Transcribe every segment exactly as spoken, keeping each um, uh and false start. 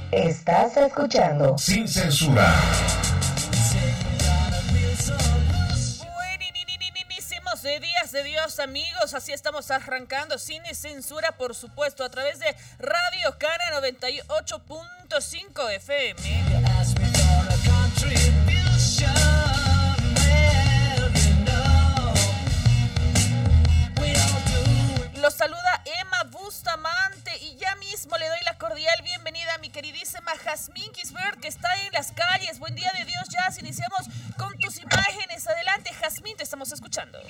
Estás escuchando Sin Censura. Buenísimos días de Dios, amigos. Así estamos arrancando Sin Censura, por supuesto, a través de Radio Cana noventa y ocho punto cinco F M. Los saluda Emma Bustamante y ya mismo le doy la cordial bienvenida a mi queridísima Jazmín Kisbert, que está en las calles. Buen día de Dios, ya iniciamos con tus imágenes. Adelante, Jazmín, te estamos escuchando.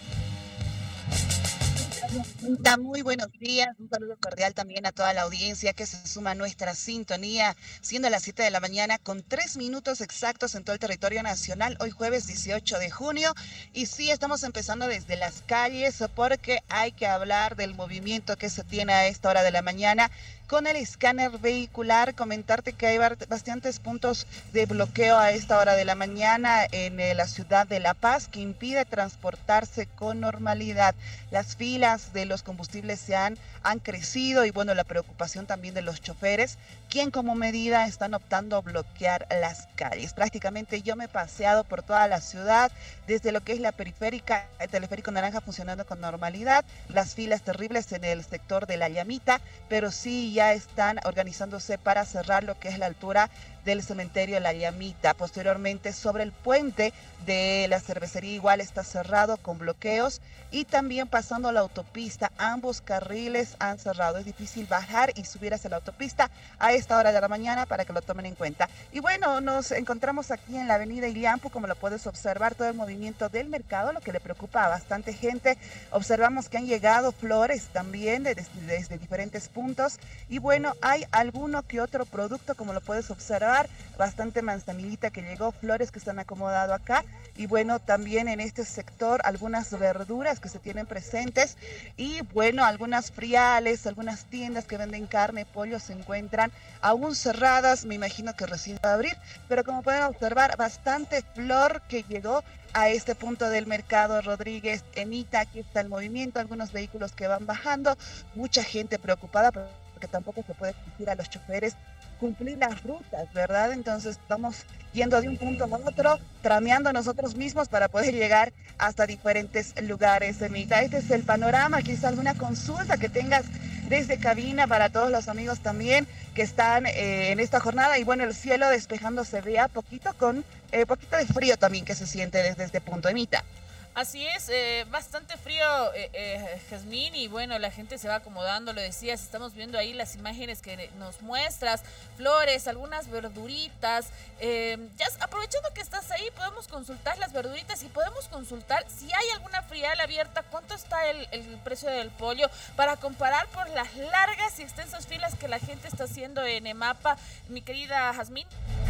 Muy buenos días, un saludo cordial también a toda la audiencia que se suma a nuestra sintonía, siendo las siete de la mañana con tres minutos exactos en todo el territorio nacional, hoy jueves dieciocho de junio, y sí, estamos empezando desde las calles porque hay que hablar del movimiento que se tiene a esta hora de la mañana con el escáner vehicular. Comentarte que hay bastantes puntos de bloqueo a esta hora de la mañana en la ciudad de La Paz que impide transportarse con normalidad. Las filas de los combustibles se han, han crecido y bueno, la preocupación también de los choferes, quien como medida están optando a bloquear las calles. Prácticamente yo me he paseado por toda la ciudad, desde lo que es la periférica, el teleférico naranja funcionando con normalidad, las filas terribles en el sector de La Llamita, pero sí ya están organizándose para cerrar lo que es la altura del cementerio La Llamita. Posteriormente, sobre el puente de la cervecería igual está cerrado con bloqueos, y también pasando la autopista, ambos carriles han cerrado. Es difícil bajar y subir hacia la autopista a esta hora de la mañana, para que lo tomen en cuenta. Y bueno, nos encontramos aquí en la avenida Iliampu, como lo puedes observar, todo el movimiento del mercado, lo que le preocupa a bastante gente. Observamos que han llegado flores también desde, desde diferentes puntos, y bueno, hay alguno que otro producto, como lo puedes observar, bastante manzanillita que llegó, flores que se han acomodado acá, y bueno, también en este sector algunas verduras que se tienen presentes, y bueno, algunas friales, algunas tiendas que venden carne, pollo se encuentran aún cerradas, me imagino que recién va a abrir, pero como pueden observar, bastante flor que llegó a este punto del mercado Rodríguez. Emita, aquí está el movimiento, algunos vehículos que van bajando, mucha gente preocupada porque tampoco se puede exigir a los choferes cumplir las rutas, ¿verdad? Entonces estamos yendo de un punto a otro, trameando nosotros mismos para poder llegar hasta diferentes lugares. Emita, este es el panorama. Quizá alguna consulta que tengas desde cabina para todos los amigos también que están eh, en esta jornada, y bueno, el cielo despejándose de a poquito, con eh, poquito de frío también que se siente desde este punto. Emita. Así es, eh, bastante frío, eh, eh, Jazmín, y bueno, la gente se va acomodando, lo decías, estamos viendo ahí las imágenes que nos muestras, flores, algunas verduritas. Eh, ya aprovechando que estás ahí, podemos consultar las verduritas y podemos consultar si hay alguna frial abierta, cuánto está el, el precio del pollo, para comparar por las largas y extensas filas que la gente está haciendo en Emapa, mi querida Jazmín.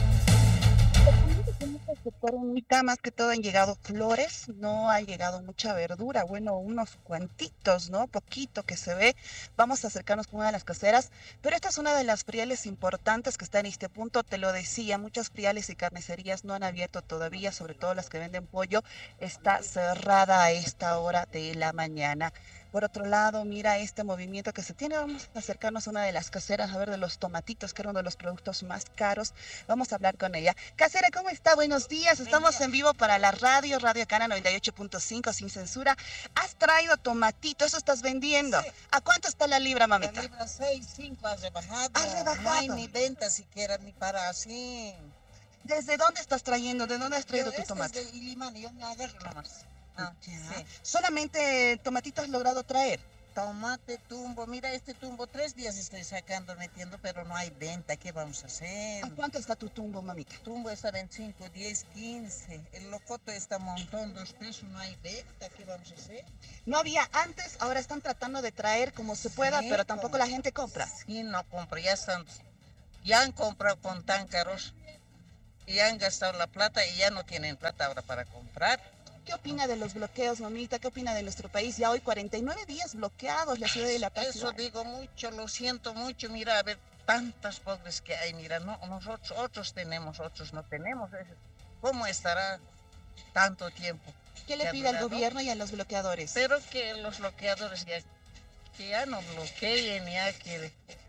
En este sector única, más que todo han llegado flores, no ha llegado mucha verdura, bueno, unos cuantitos, ¿no? Poquito que se ve. Vamos a acercarnos con una de las caseras, pero esta es una de las friales importantes que está en este punto, te lo decía, muchas friales y carnicerías no han abierto todavía, sobre todo las que venden pollo, está cerrada a esta hora de la mañana. Por otro lado, mira este movimiento que se tiene. Vamos a acercarnos a una de las caseras, a ver de los tomatitos, que era uno de los productos más caros. Vamos a hablar con ella. Casera, ¿cómo está? Buenos días. Estamos en vivo para la radio, Radio Cana noventa y ocho punto cinco, sin censura. Has traído tomatito, eso estás vendiendo. Sí. ¿A cuánto está la libra, mamita? La libra seis, cinco, ha rebajado. Ha rebajado. No hay ni venta siquiera, ni para así. ¿Desde dónde estás trayendo? ¿De dónde has traído Yo, tu tomate? Desde Ilimán, yo me agarro nomás. Ah, sí. ¿Solamente tomatito has logrado traer? Tomate, tumbo, mira este tumbo, tres días estoy sacando, metiendo, pero no hay venta, ¿qué vamos a hacer? ¿A cuánto está tu tumbo, mamita? Tumbo está veinticinco, diez, quince, el locoto está un montón, dos pesos, no hay venta, ¿qué vamos a hacer? No había antes, ahora están tratando de traer como se pueda, sí, pero tampoco como... la gente compra. Sí, no compra, ya están, ya han comprado con tan caros, y han gastado la plata y ya no tienen plata ahora para comprar. ¿Qué opina de los bloqueos, mamita? ¿Qué opina de nuestro país? Ya hoy cuarenta y nueve días bloqueados la ciudad de La Paz. Eso digo mucho, lo siento mucho. Mira, a ver, tantas pobres que hay. Mira, no, nosotros otros tenemos, otros no tenemos. ¿Cómo estará tanto tiempo? ¿Qué le pide al gobierno y a los bloqueadores? Pero que los bloqueadores ya, que ya no bloqueen, ya que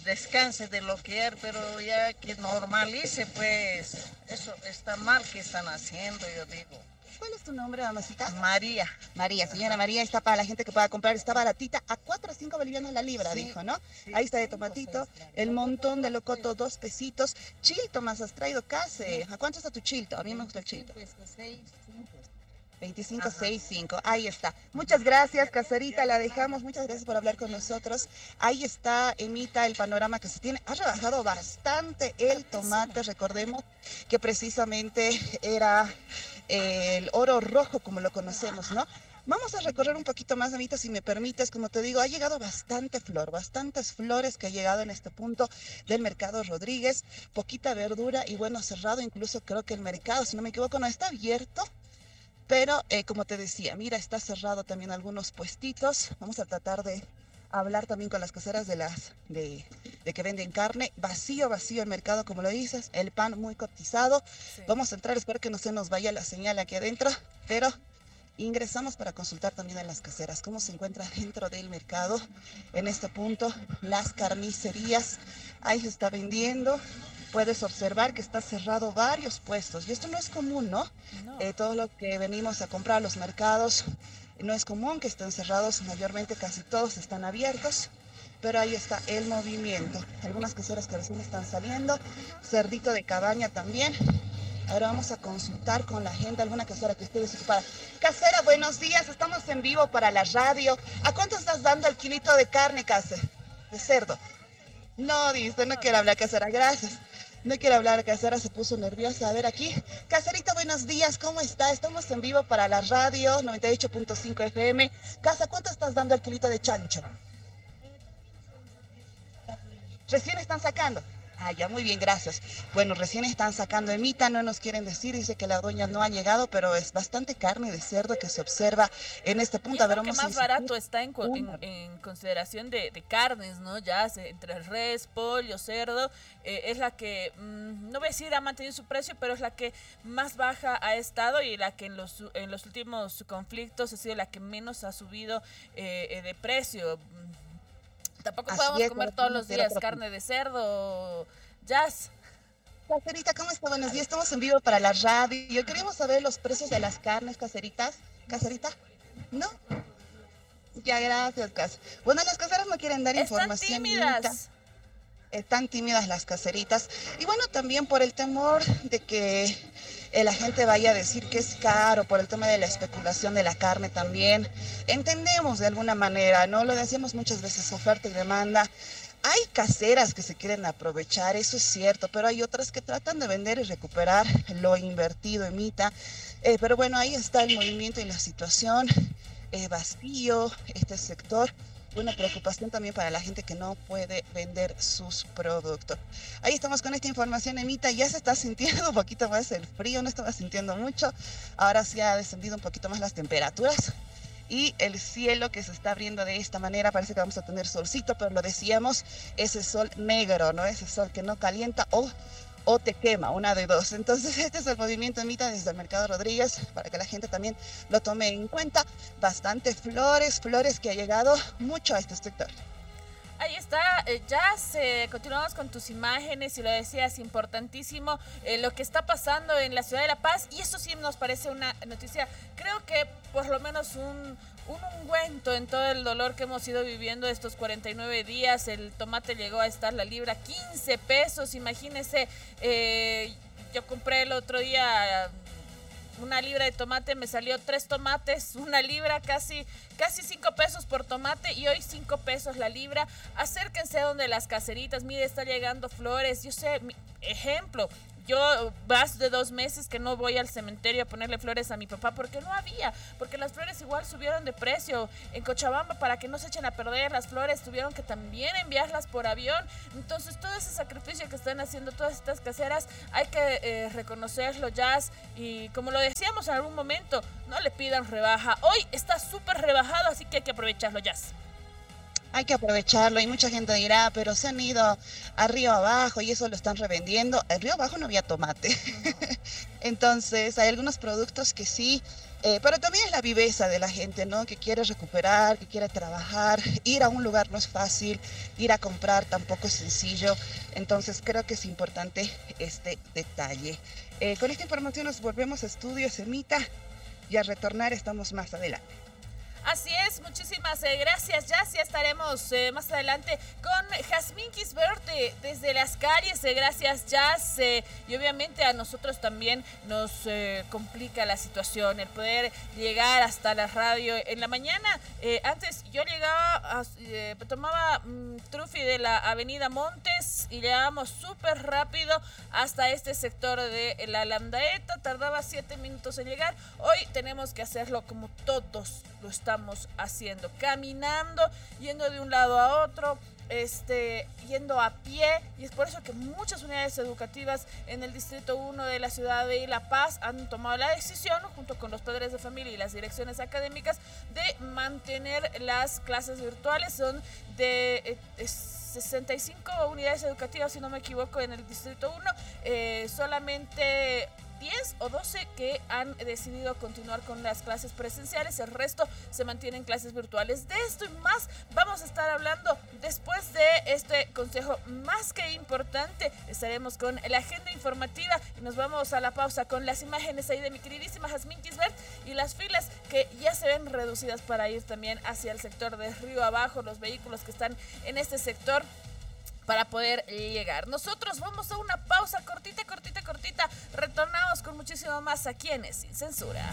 descanse de bloquear, pero ya que normalice, pues eso está mal que están haciendo, yo digo. ¿Cuál es tu nombre, mamacita? María. María, señora María, está para la gente que pueda comprar, está baratita, a cuatro o cinco bolivianos la libra, Sí, dijo, ¿no? sí, Ahí está de cinco, tomatito, seis, claro. el montón de locoto, dos pesitos. Chilto más has traído, case. ¿A cuánto está tu chilto? A mí me gusta el chilto. veinticinco, seis, cinco. Ahí está. Muchas gracias, caserita, la dejamos. Muchas gracias por hablar con nosotros. Ahí está, Emita, el panorama que se tiene. Ha rebajado bastante el tomate. Recordemos que precisamente era el oro rojo, como lo conocemos, ¿no? Vamos a recorrer un poquito más, Emita, si me permites. Como te digo, ha llegado bastante flor, bastantes flores que ha llegado en este punto del mercado Rodríguez. Poquita verdura y bueno, cerrado. Incluso creo que el mercado, si no me equivoco, no está abierto. Pero eh, como te decía, mira, está cerrado también algunos puestitos. Vamos a tratar de hablar también con las caseras de las de, de que venden carne. Vacío, vacío el mercado, como lo dices. El pan muy cotizado. Sí. Vamos a entrar, espero que no se nos vaya la señal aquí adentro. Pero ingresamos para consultar también a las caseras cómo se encuentra dentro del mercado. En este punto, las carnicerías. Ahí se está vendiendo. Puedes observar que está cerrado varios puestos y esto no es común, ¿no? no. Eh, todo lo que venimos a comprar a los mercados no es común que estén cerrados, mayormente casi todos están abiertos, pero ahí está el movimiento. Algunas caseras que recién están saliendo, cerdito de cabaña también. Ahora vamos a consultar con la gente, alguna casera que esté desocupada. Casera, buenos días, estamos en vivo para la radio. ¿A cuánto estás dando el kilito de carne, case? De cerdo. No, dice, no quiero hablar, casera, gracias. No quiero hablar, casera, se puso nerviosa. A ver aquí. Caserita, buenos días, ¿cómo está? Estamos en vivo para la radio noventa y ocho punto cinco F M. Casa, ¿cuánto estás dando el kilito de chancho? Recién están sacando. Ah, ya, muy bien, gracias. Bueno, recién están sacando Emita, no nos quieren decir, dice que la doña no ha llegado, pero es bastante carne de cerdo que se observa en este punto. A ver, que más si barato si... está en, en, en consideración de, de carnes, ¿no? Ya entre res, pollo, cerdo, eh, es la que, mmm, no voy a decir ha mantenido su precio, pero es la que más baja ha estado y la que en los, en los últimos conflictos ha sido la que menos ha subido eh, de precio. Tampoco Así podemos es, comer todos los días carne de cerdo, Jazz. Caserita, ¿cómo está? Buenos días, estamos en vivo para la radio. Queríamos saber los precios de las carnes, caseritas. ¿Caserita? ¿No? Ya, gracias, Cas. Bueno, las caseras no quieren dar Están información. Tímidas. Nita. Están tímidas las caseritas. Y bueno, también por el temor de que la gente vaya a decir que es caro, por el tema de la especulación de la carne también. Entendemos de alguna manera, ¿no? Lo decíamos muchas veces, oferta y demanda. Hay caseras que se quieren aprovechar, eso es cierto, pero hay otras que tratan de vender y recuperar lo invertido, Emita. Eh, pero bueno, ahí está el movimiento y la situación. Eh, vacío este sector. Una preocupación también para la gente que no puede vender sus productos. Ahí estamos con esta información, Emita. Ya se está sintiendo un poquito más el frío, no estaba sintiendo mucho. Ahora sí ha descendido un poquito más las temperaturas. Y el cielo que se está abriendo de esta manera, parece que vamos a tener solcito, pero lo decíamos, ese sol negro, ¿no? Ese sol que no calienta o... o te quema, una de dos. Entonces este es el movimiento, Emita, desde el Mercado Rodríguez, para que la gente también lo tome en cuenta. Bastante flores, flores que ha llegado mucho a este sector. Ahí está, eh, ya se, continuamos con tus imágenes y lo decías, importantísimo eh, lo que está pasando en la ciudad de La Paz y eso sí nos parece una noticia, creo que por lo menos un, un ungüento en todo el dolor que hemos ido viviendo estos cuarenta y nueve días. El tomate llegó a estar la libra quince pesos, imagínense, eh, yo compré el otro día una libra de tomate, me salió tres tomates, una libra, casi casi cinco pesos por tomate y hoy cinco pesos la libra. Acérquense a donde las caseritas, mire, está llegando flores, yo sé, mi, ejemplo, yo más de dos meses que no voy al cementerio a ponerle flores a mi papá porque no había, porque las flores igual subieron de precio. En Cochabamba, para que no se echen a perder las flores, tuvieron que también enviarlas por avión. Entonces todo ese sacrificio que están haciendo todas estas caseras hay que eh, reconocerlo, Jazz, y como lo decíamos en algún momento, no le pidan rebaja. Hoy está súper rebajado, así que hay que aprovecharlo, Jazz. hay que aprovecharlo y mucha gente dirá, pero se han ido a Río Abajo y eso lo están revendiendo. En Río Abajo no había tomate. Entonces hay algunos productos que sí, eh, pero también es la viveza de la gente, ¿no? Que quiere recuperar, que quiere trabajar. Ir a un lugar no es fácil, ir a comprar tampoco es sencillo. Entonces creo que es importante este detalle. Eh, con esta información nos volvemos a estudios, Emita, y a retornar estamos más adelante. Así es, muchísimas eh, gracias. Ya sí estaremos eh, más adelante con Jazmín Kisbert de, desde las calles. Eh, gracias, Jazz. Eh, y obviamente a nosotros también nos eh, complica la situación, el poder llegar hasta la radio. En la mañana, eh, antes yo llegaba, a, eh, tomaba um, Trufi de la Avenida Montes y llegábamos súper rápido hasta este sector de la Landaeta. Tardaba siete minutos en llegar. Hoy tenemos que hacerlo como todos lo estamos haciendo, caminando, yendo de un lado a otro, este, yendo a pie, y es por eso que muchas unidades educativas en el Distrito uno de la ciudad de La Paz han tomado la decisión, junto con los padres de familia y las direcciones académicas, de mantener las clases virtuales. Son de, de sesenta y cinco unidades educativas, si no me equivoco, en el Distrito uno, eh, solamente diez o doce que han decidido continuar con las clases presenciales, el resto se mantienen clases virtuales. De esto y más vamos a estar hablando después de este consejo más que importante. Estaremos con la agenda informativa y nos vamos a la pausa con las imágenes ahí de mi queridísima Jazmín Kisbert y las filas que ya se ven reducidas para ir también hacia el sector de Río Abajo, los vehículos que están en este sector para poder llegar. Nosotros vamos a una pausa cortita, cortita, cortita. Retornamos con muchísimo más aquí en Sin Censura.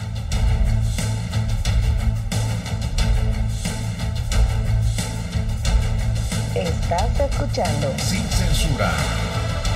Estás escuchando Sin Censura.